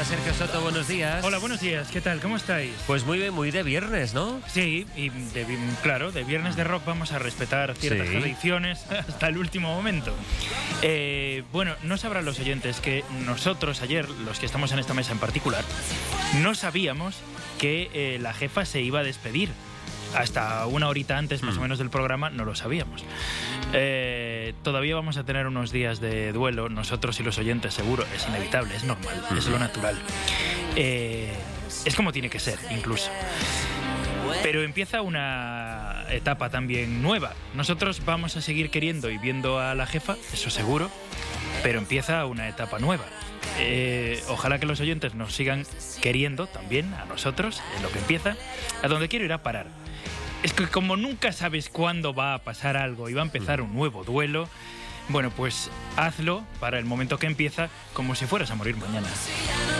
Hola, Sergio Soto, buenos días. Hola, buenos días, ¿qué tal? ¿Cómo estáis? Pues muy bien, muy de viernes, ¿no? Sí, y claro, de viernes de rock vamos a respetar ciertas tradiciones hasta el último momento. Bueno, no sabrán los oyentes que nosotros ayer, los que estamos en esta mesa en particular, no sabíamos que la jefa se iba a despedir. Hasta una horita antes, más o menos, del programa, no lo sabíamos. Todavía vamos a tener unos días de duelo, nosotros y los oyentes, seguro. Es inevitable, es normal, es lo natural. Es como tiene que ser, incluso. Pero empieza una etapa también nueva. Nosotros vamos a seguir queriendo y viendo a la jefa, eso seguro, pero empieza una etapa nueva. Ojalá que los oyentes nos sigan queriendo también, a nosotros, en lo que empieza. A donde quiero ir a parar es que como nunca sabes cuándo va a pasar algo y va a empezar un nuevo duelo, bueno, pues hazlo para el momento que empieza como si fueras a morir mañana.